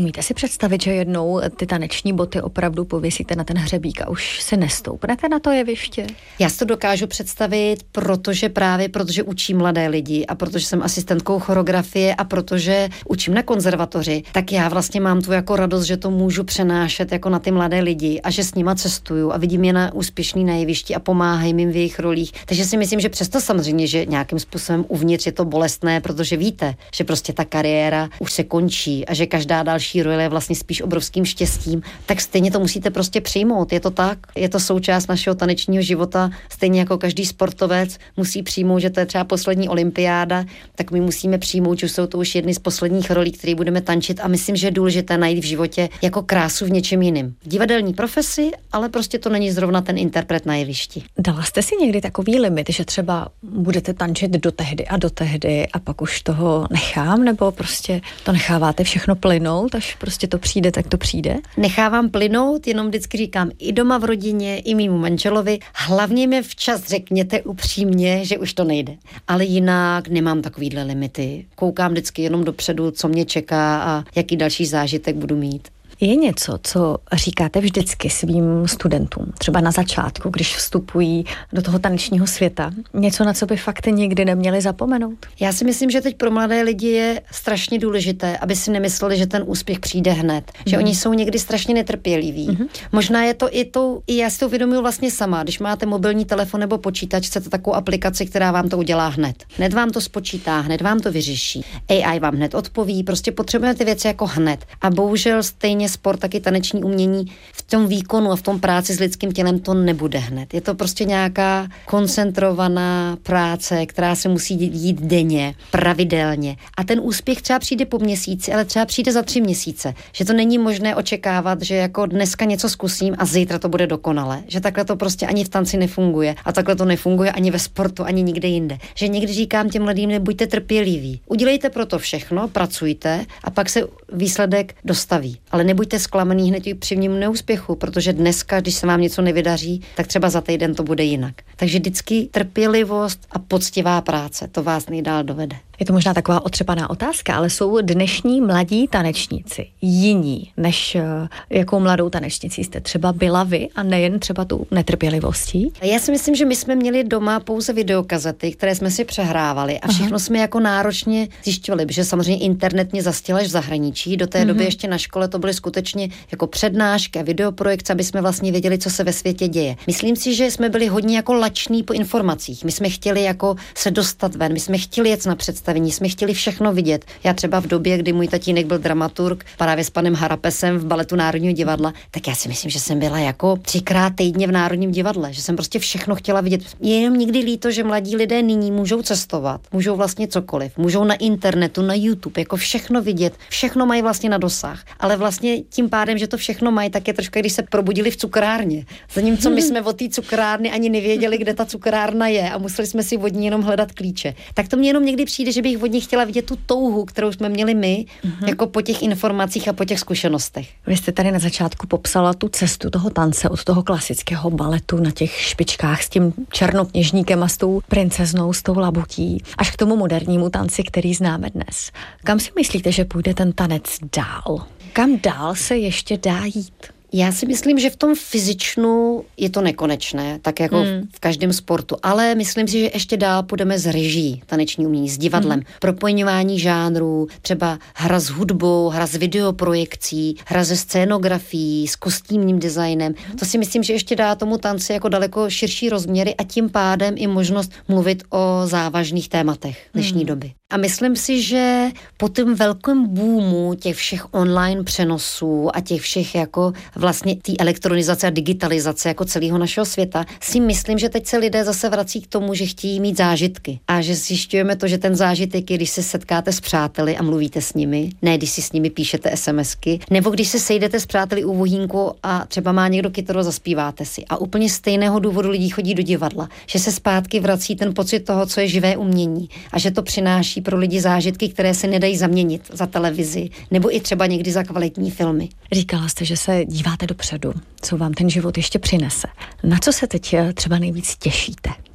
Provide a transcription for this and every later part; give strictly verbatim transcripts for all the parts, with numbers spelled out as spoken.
umíte si představit, že jednou ty taneční boty opravdu pověsíte na ten hřebík a už si nestoupnete na to jeviště? Já si to dokážu představit, protože právě protože učím mladé lidi a protože jsem asistentkou choreografie a protože učím na konzervatoři, tak já vlastně mám tu jako radost, že to můžu přenášet jako na ty mladé lidi a že s nima cestuju a vidím je na úspěšný na jevišti a pomáhají jim v jejich rolích. Takže si myslím, že přesto samozřejmě, že nějakým způsobem uvnitř je to bolestné, protože víte, že prostě ta kariéra už se končí a že každá další role je vlastně spíš obrovským štěstím, tak stejně to musíte prostě přijmout. Je to tak, je to součást našeho tanečního života, stejně jako každý sportovec musí přijmout, že to je třeba poslední olympiáda, tak my musíme přijmout, že jsou to už jedny z posledních rolí, které budeme tančit a myslím, že je důležité najít v životě jako krásu v něčem jiném. V divadelní profesi, ale prostě to není zrovna ten interpret na jevišti. Dala jste si někdy takový limit, že třeba budete tančit do tehdy a do tehdy a pak už toho nechám, nebo prostě to necháváte všechno plynout, až prostě to přijde, tak to přijde? Nechávám plynout, jenom vždycky říkám i doma v rodině, i mýmu manželovi, hlavně mi včas řekněte upřímně, že už to nejde. Ale jinak nemám takovýhle limity. Koukám vždycky jenom dopředu, co mě čeká a jaký další zážitek budu mít. Je něco, co říkáte vždycky svým studentům, třeba na začátku, když vstupují do toho tanečního světa? Něco, na co by fakt nikdy neměli zapomenout? Já si myslím, že teď pro mladé lidi je strašně důležité, aby si nemysleli, že ten úspěch přijde hned. Že mm. oni jsou někdy strašně netrpěliví. Mm. Možná je to i tou, i já si to uvědomuji vlastně sama, když máte mobilní telefon nebo počítač, chcete takovou aplikaci, která vám to udělá hned. Hned vám to spočítá, hned vám to vyřeší. A I vám hned odpoví, prostě potřebujete ty věci jako hned. A bohužel stejně sport, taky taneční umění v tom výkonu a v tom práci s lidským tělem to nebude hned. Je to prostě nějaká koncentrovaná práce, která se musí jít denně, pravidelně. A ten úspěch třeba přijde po měsíci, ale třeba přijde za tři měsíce. Že to není možné očekávat, že jako dneska něco zkusím a zítra to bude dokonale. Že takhle to prostě ani v tanci nefunguje. A takhle to nefunguje ani ve sportu, ani nikde jinde. Že někdy říkám těm mladým, nebuďte trpěliví. Udělejte pro to všechno, pracujte a pak se výsledek dostaví. Ale nebuďte zklamaný hned při vním neúspěchu, protože dneska, když se vám něco nevydaří, tak třeba za týden to bude jinak. Takže vždycky trpělivost a poctivá práce, to vás nejdál dovede. Je to možná taková otřepaná otázka, ale jsou dnešní mladí tanečníci jiní, než jakou mladou tanečnicí jste třeba byla vy a nejen třeba tu netrpělivostí? Já si myslím, že my jsme měli doma pouze videokazety, které jsme si přehrávali a všechno Aha. jsme jako náročně zjišťovali, protože samozřejmě internet mě zastil až v zahraničí. Do té Aha. doby ještě na škole to byly skutečně jako přednášky a videoprojekce, aby jsme vlastně věděli, co se ve světě děje. Myslím si, že jsme byli hodně jako lační po informacích. My jsme chtěli jako se dostat ven, my jsme chtěli jet na představení, jsme chtěli všechno vidět. Já třeba v době, kdy můj tatínek byl dramaturg právě s panem Harapesem v baletu Národního divadla, tak já si myslím, že jsem byla jako třikrát týdně v Národním divadle, že jsem prostě všechno chtěla vidět. Je jenom nikdy líto, že mladí lidé nyní můžou cestovat, můžou vlastně cokoliv, můžou na internetu, na YouTube, jako všechno vidět, všechno mají vlastně na dosah. Ale vlastně tím pádem, že to všechno mají, tak je trošku, když se probudili v cukrárně. Zatímco my jsme od té cukrárny ani nevěděli, kde ta cukrárna je a museli jsme si od ní jenom hledat klíče. Tak to mě jenom někdy přijde, že bych od nich chtěla vidět tu touhu, kterou jsme měli my, uh-huh. jako po těch informacích a po těch zkušenostech. Vy jste tady na začátku popsala tu cestu toho tance od toho klasického baletu na těch špičkách s tím černokněžníkem a s tou princeznou, s tou labutí, až k tomu modernímu tanci, který známe dnes. Kam si myslíte, že půjde ten tanec dál? Kam dál se ještě dá jít? Já si myslím, že v tom fyzičnu je to nekonečné, tak jako hmm. v každém sportu, ale myslím si, že ještě dál půjdeme s režií taneční umění, s divadlem, hmm. propojování žánrů, třeba hra s hudbou, hra s videoprojekcí, hra se scénografií, s kostýmním designem. Hmm. To si myslím, že ještě dá tomu tanci jako daleko širší rozměry a tím pádem i možnost mluvit o závažných tématech dnešní hmm. doby. A myslím si, že po tom velkém boomu těch všech online přenosů a těch všech jako vlastně té elektronizace a digitalizace jako celého našeho světa, si myslím, že teď se lidé zase vrací k tomu, že chtějí mít zážitky. A že zjišťujeme to, že ten zážitek je, když se setkáte s přáteli a mluvíte s nimi, ne když si s nimi píšete SMSky, nebo když se sejdete s přáteli u vohýnku a třeba má někdo kytaru, zaspíváte si. A úplně stejného důvodu lidi chodí do divadla, že se zpátky vrací ten pocit toho, co je živé umění a že to přináší pro lidi zážitky, které se nedají zaměnit za televizi, nebo i třeba někdy za kvalitní filmy. Říkala jste, že se díváte dopředu, co vám ten život ještě přinese. Na co se teď třeba nejvíc těšíte?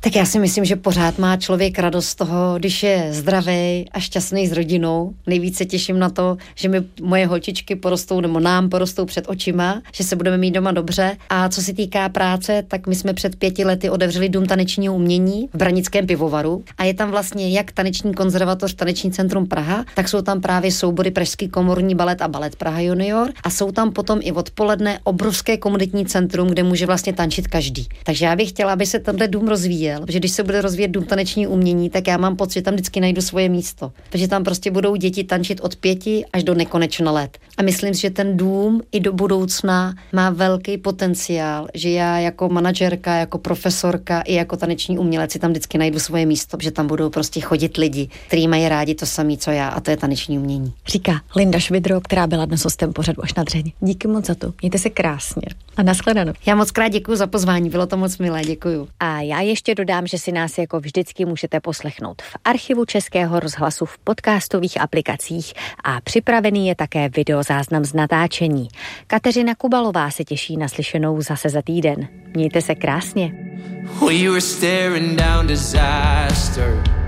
Tak já si myslím, že pořád má člověk radost z toho, když je zdravý a šťastný s rodinou. Nejvíce těším na to, že mi moje holčičky porostou, nebo nám porostou před očima, že se budeme mít doma dobře. A co se týká práce, tak my jsme před pěti lety otevřeli Dům tanečního umění v Branickém pivovaru a je tam vlastně jak taneční konzervatoř, taneční centrum Praha, tak jsou tam právě soubory Pražský komorní balet a balet Praha junior a jsou tam potom i odpoledne obrovské komunitní centrum, kde může vlastně tančit každý. Takže já bych chtěla, aby se tenhle dům rozvíjel, protože když se bude rozvíjet Dům taneční umění, tak já mám pocit, že tam vždycky najdu svoje místo, protože tam prostě budou děti tančit od pěti až do nekonečna let. A myslím si, že ten dům i do budoucna má velký potenciál, že já jako manažerka, jako profesorka i jako taneční umělec si tam vždycky najdu svoje místo, že tam budou prostě chodit lidi, kteří mají rádi to samé, co já, a to je taneční umění. Říká Linda Švidro, která byla dnes hostem pořadu Až na dřeň. Díky moc za to. Mějte se krásně. A nashledanou. Já moc krát děkuji za pozvání, bylo to moc milé, děkuju. A já ještě dodám, že si nás jako vždycky můžete poslechnout v archivu Českého rozhlasu v podcastových aplikacích a připravený je také videozáznam z natáčení. Kateřina Kubalová se těší na slyšenou zase za týden. Mějte se krásně. We were staring down disaster.